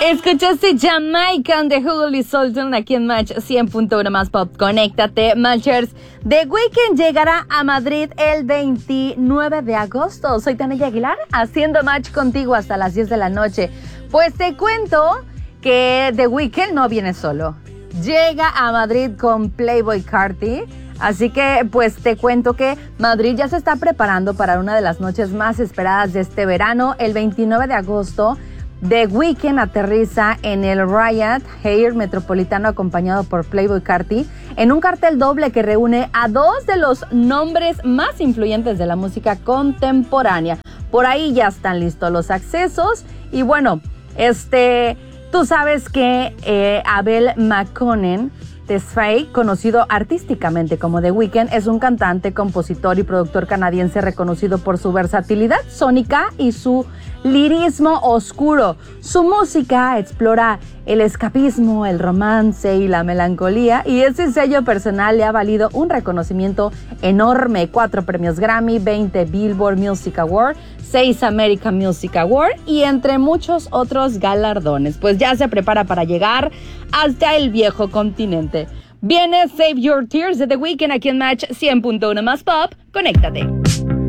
Escuchaste Jamaican de Hugo Sultan aquí en Match 100.1 más pop. Conéctate, Matchers. The Weeknd llegará a Madrid el 29 de agosto. Soy Tania Aguilar, haciendo match contigo hasta las 10 de la noche. Pues te cuento que The Weeknd no viene solo. Llega a Madrid con Playboi Carti. Así que pues te cuento que Madrid ya se está preparando para una de las noches más esperadas de este verano. El 29 de agosto, The Weeknd aterriza en el Riot Air Metropolitano acompañado por Playboi Carti en un cartel doble que reúne a dos de los nombres más influyentes de la música contemporánea. Por ahí ya están listos los accesos y bueno, tú sabes que Abel Makonnen Tesfaye, conocido artísticamente como The Weeknd, es un cantante, compositor y productor canadiense reconocido por su versatilidad sónica y su lirismo oscuro. Su música explora el escapismo, el romance y la melancolía, y ese sello personal le ha valido un reconocimiento enorme: 4 premios Grammy, 20 Billboard Music Awards, 6 American Music Awards y entre muchos otros galardones. Pues ya se prepara para llegar hasta el viejo continente. Viene Save Your Tears de The Weeknd aquí en Match 100.1 más pop. Conéctate.